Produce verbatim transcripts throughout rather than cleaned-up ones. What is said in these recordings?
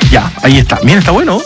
Ya, ahí está. Bien, está bueno.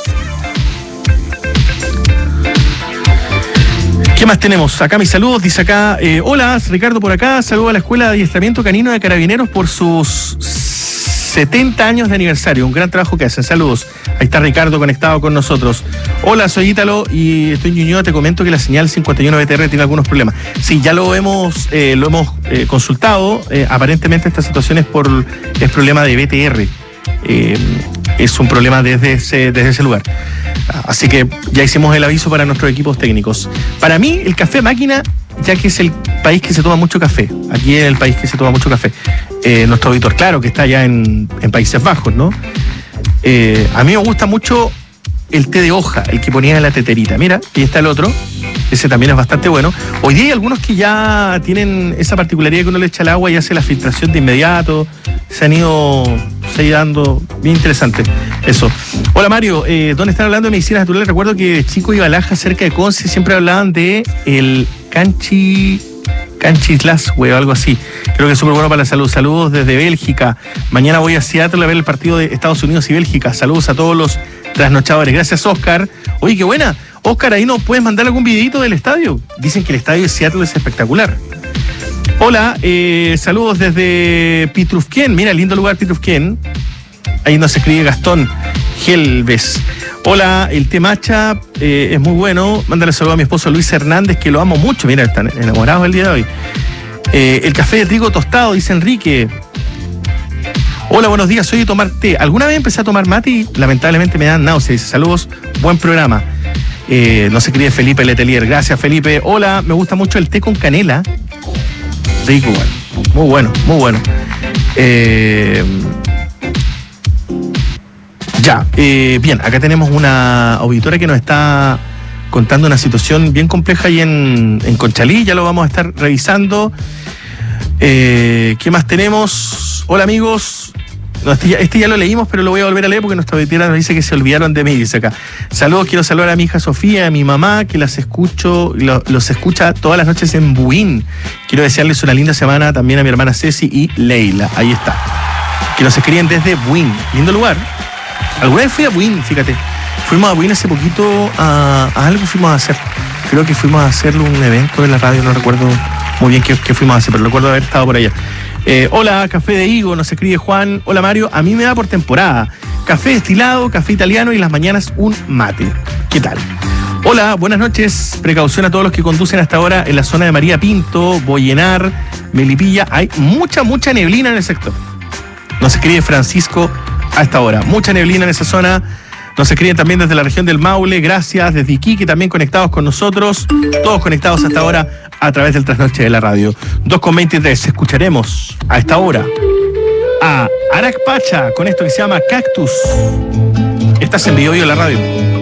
¿Qué más tenemos? Acá mis saludos, dice acá, eh, hola, Ricardo por acá, saludo a la Escuela de Adiestramiento Canino de Carabineros por sus setenta años de aniversario, un gran trabajo que hacen, saludos. Ahí está Ricardo conectado con nosotros. Hola, soy Ítalo y estoy en Ñuñoa, te comento que la señal cincuenta y uno B T R tiene algunos problemas. Sí, ya lo hemos, eh, lo hemos eh, consultado, eh, aparentemente esta situación es por es problema de B T R. Eh, es un problema desde ese, desde ese lugar. Así que ya hicimos el aviso para nuestros equipos técnicos. Para mí, el café máquina, ya que es el país que se toma mucho café, aquí es el país que se toma mucho café, eh, nuestro auditor, claro, que está allá en, en Países Bajos, ¿no? Eh, a mí me gusta mucho el té de hoja, el que ponía en la teterita. Mira, ahí está el otro, ese también es bastante bueno. Hoy día hay algunos que ya tienen esa particularidad que uno le echa el agua y hace la filtración de inmediato. Se han ido, se ha ido dando, bien interesante eso. Hola Mario, eh, ¿dónde están hablando de medicinas naturales? Recuerdo que de chico iba a Laja, cerca de Conce, siempre hablaban de el canchi... Canchislas, o algo así. Creo que es súper bueno para la salud. Saludos desde Bélgica. Mañana voy a Seattle a ver el partido de Estados Unidos y Bélgica. Saludos a todos los trasnochadores. Gracias, Oscar. Oye, qué buena. Oscar, ahí nos puedes mandar algún videito del estadio. Dicen que el estadio de Seattle es espectacular. Hola, eh, saludos desde Pitrufquén. Mira, lindo lugar Pitrufquén. Ahí nos escribe Gastón Gelves. Hola, el té matcha eh, es muy bueno. Mándale saludo a mi esposo Luis Hernández, que lo amo mucho. Mira, están enamorados el día de hoy. Eh, el café de trigo tostado, dice Enrique. Hola, buenos días, soy de tomar té. Alguna vez empecé a tomar mate y lamentablemente me dan náuseas. Dice, saludos, buen programa. Eh, no se escribe Felipe Letelier. Gracias, Felipe. Hola, me gusta mucho el té con canela. Rico, bueno. Muy bueno, muy bueno. Eh... Ya, eh, bien, acá tenemos una auditora que nos está contando una situación bien compleja ahí en, en Conchalí, ya lo vamos a estar revisando. Eh, ¿Qué más tenemos? Hola amigos, no, este, ya, este ya lo leímos, pero lo voy a volver a leer porque nuestra auditora nos dice que se olvidaron de mí, dice acá. Saludos, quiero saludar a mi hija Sofía, a mi mamá, que las escucho, lo, los escucha todas las noches en Buin. Quiero desearles una linda semana también a mi hermana Ceci y Leila, ahí está. Que nos escriben desde Buin, lindo lugar. Alguna vez fui a Buin, fíjate. Fuimos a Buin hace poquito a, a algo fuimos a hacer. Creo que fuimos a hacer un evento en la radio, no recuerdo muy bien qué, qué fuimos a hacer, pero recuerdo haber estado por allá. Eh, hola, café de higo, nos escribe Juan. Hola Mario, a mí me da por temporada. Café destilado, café italiano y las mañanas un mate. ¿Qué tal? Hola, buenas noches. Precaución a todos los que conducen hasta ahora en la zona de María Pinto, Boyenar, Melipilla. Hay mucha, mucha neblina en el sector. Nos escribe Francisco a esta hora. Mucha neblina en esa zona. Nos escriben también desde la región del Maule. Gracias. Desde Iquique también conectados con nosotros. Todos conectados hasta ahora a través del trasnoche de la radio. dos con veintitrés. Escucharemos a esta hora a Arak Pacha con esto que se llama Cactus. Estás en Bio Bio la radio.